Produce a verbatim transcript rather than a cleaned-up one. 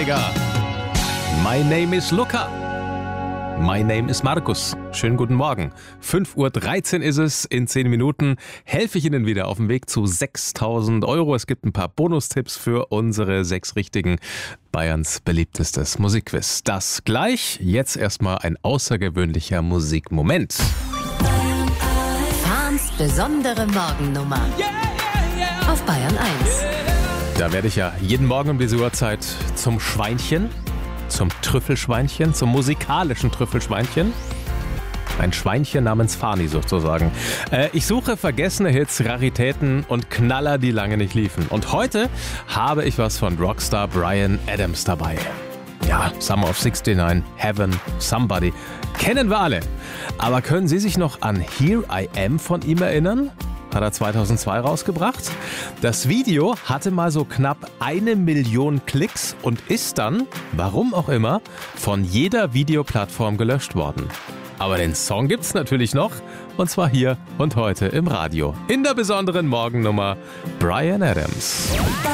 Vega. My name is Luca. My name is Markus. Schönen guten Morgen. fünf Uhr dreizehn ist es. In zehn Minuten helfe ich Ihnen wieder auf dem Weg zu sechstausend Euro. Es gibt ein paar Bonustipps für unsere sechs Richtigen. Bayerns beliebtestes Musikquiz. Das gleich. Jetzt erstmal ein außergewöhnlicher Musikmoment. Fahns besondere Morgennummer. Auf Bayern eins. Da werde ich ja jeden Morgen um diese Uhrzeit zum Schweinchen. Zum Trüffelschweinchen, zum musikalischen Trüffelschweinchen. Ein Schweinchen namens Fani sozusagen. Äh, ich suche vergessene Hits, Raritäten und Knaller, die lange nicht liefen. Und heute habe ich was von Rockstar Bryan Adams dabei. Ja, Summer of sixty-nine, Heaven, Somebody. Kennen wir alle. Aber können Sie sich noch an Here I Am von ihm erinnern? Hat er zweitausendzwei rausgebracht. Das Video hatte mal so knapp eine Million Klicks und ist dann, warum auch immer, von jeder Videoplattform gelöscht worden. Aber den Song gibt's natürlich noch, und zwar hier und heute im Radio. In der besonderen Morgennummer Bryan Adams.